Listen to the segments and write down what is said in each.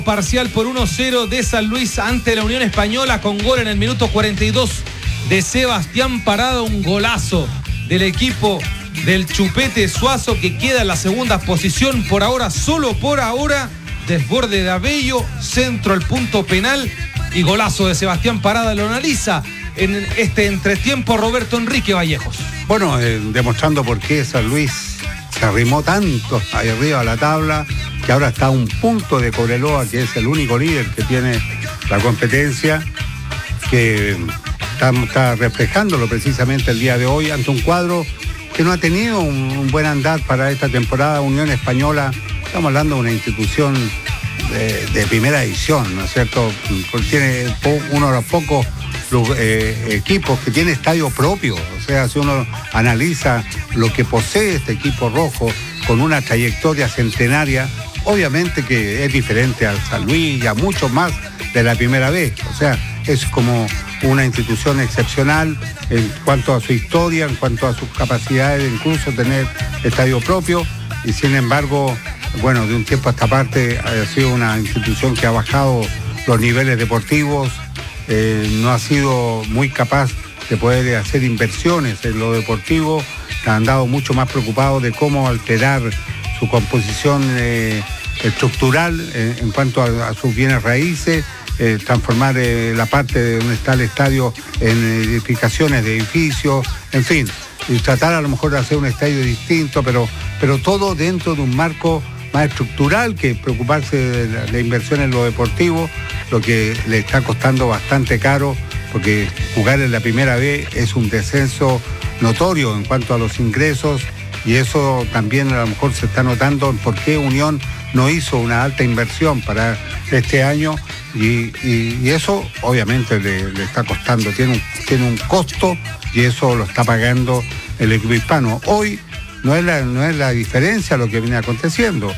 Parcial por 1-0 de San Luis ante la Unión Española, con gol en el minuto 42 de Sebastián Parada, un golazo del equipo del Chupete Suazo, que queda en la segunda posición por ahora, solo por ahora. Desborde de Abello, centro al punto penal y golazo de Sebastián Parada. Lo analiza en este entretiempo Roberto Enrique Vallejos. Bueno, demostrando por qué San Luis se arrimó tanto ahí arriba a la tabla, que ahora está a un punto de Cobreloa, que es el único líder que tiene la competencia, que está reflejándolo precisamente el día de hoy ante un cuadro que no ha tenido un buen andar para esta temporada. Unión Española, estamos hablando de una institución de primera edición, ¿no es cierto? Tiene uno de los pocos equipos que tiene estadio propio. O sea, si uno analiza lo que posee este equipo rojo con una trayectoria centenaria, obviamente que es diferente al San Luis y a muchos más de la primera vez. O sea, es como una institución excepcional en cuanto a su historia, en cuanto a sus capacidades de incluso tener estadio propio, y sin embargo, bueno, de un tiempo a esta parte ha sido una institución que ha bajado los niveles deportivos, no ha sido muy capaz de poder hacer inversiones en lo deportivo, han andado mucho más preocupados de cómo alterar su composición estructural en cuanto a sus bienes raíces, transformar la parte de donde está el estadio en edificaciones de edificios, en fin, y tratar a lo mejor de hacer un estadio distinto, pero todo dentro de un marco más estructural que preocuparse de la inversión en lo deportivo, lo que le está costando bastante caro, porque jugar en la primera vez es un descenso notorio en cuanto a los ingresos, y eso también a lo mejor se está notando en por qué Unión no hizo una alta inversión para este año, y eso obviamente le está costando, tiene un costo, y eso lo está pagando el equipo hispano. Hoy no es la diferencia lo que viene aconteciendo.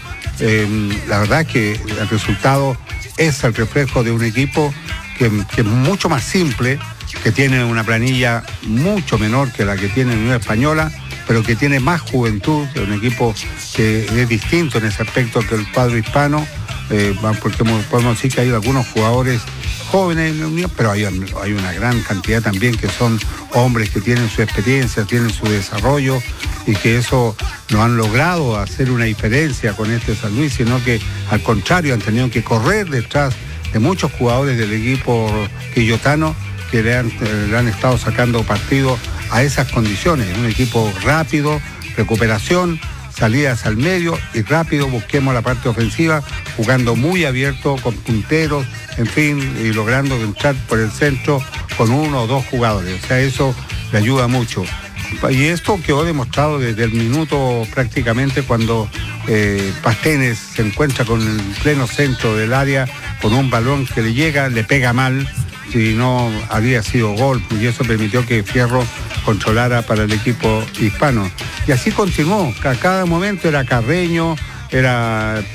La verdad es que el resultado es el reflejo de un equipo que es mucho más simple, que tiene una planilla mucho menor que la que tiene Unión Española, pero que tiene más juventud, un equipo que es distinto en ese aspecto que el cuadro hispano, porque podemos decir que hay algunos jugadores jóvenes, pero hay una gran cantidad también que son hombres que tienen su experiencia, tienen su desarrollo, y que eso no han logrado hacer una diferencia con este San Luis, sino que al contrario han tenido que correr detrás de muchos jugadores del equipo quillotano que le han estado sacando partido a esas condiciones. Un equipo rápido, recuperación, salidas al medio y rápido, busquemos la parte ofensiva, jugando muy abierto, con punteros, en fin, y logrando entrar por el centro con uno o dos jugadores. O sea, eso le ayuda mucho. Y esto quedó demostrado desde el minuto prácticamente cuando Pastenes se encuentra con el pleno centro del área, con un balón que le llega, le pega mal, si no habría sido gol, y eso permitió que Fierro controlara para el equipo hispano. Y así continuó, a cada momento era Carreño, era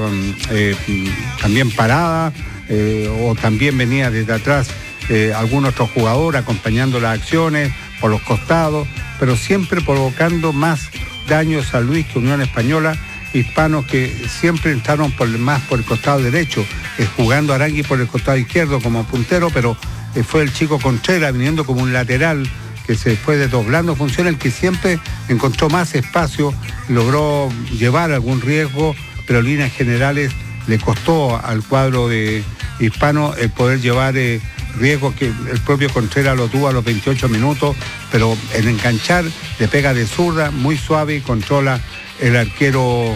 también Parada, o también venía desde atrás algún otro jugador acompañando las acciones por los costados, pero siempre provocando más daño San Luis que Unión Española. Hispanos que siempre entraron más por el costado derecho, jugando Arangui por el costado izquierdo como puntero, pero fue el chico Contreras viniendo como un lateral que se fue desdoblando función, el que siempre encontró más espacio, logró llevar algún riesgo, pero en líneas generales le costó al cuadro de hispano el poder llevar riesgo, que el propio Contreras lo tuvo a los 28 minutos, pero en enganchar le pega de zurda, muy suave, y controla el arquero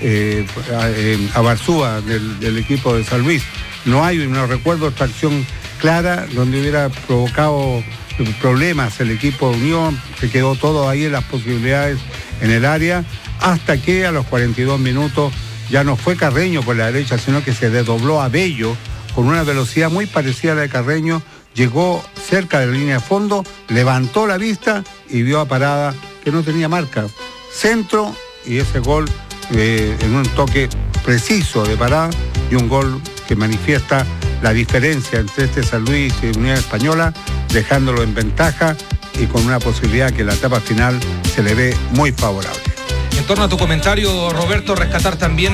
Abarzúa del equipo de San Luis. No recuerdo otra acción clara donde hubiera provocado problemas el equipo de Unión, se quedó todo ahí en las posibilidades en el área, hasta que a los 42 minutos ya no fue Carreño por la derecha, sino que se desdobló a Bello con una velocidad muy parecida a la de Carreño, llegó cerca de la línea de fondo, levantó la vista y vio a Parada que no tenía marca. Centro, y ese gol en un toque preciso de Parada, y un gol que manifiesta la diferencia entre este San Luis y Unión Española, dejándolo en ventaja y con una posibilidad que la etapa final se le ve muy favorable. En torno a tu comentario, Roberto, rescatar también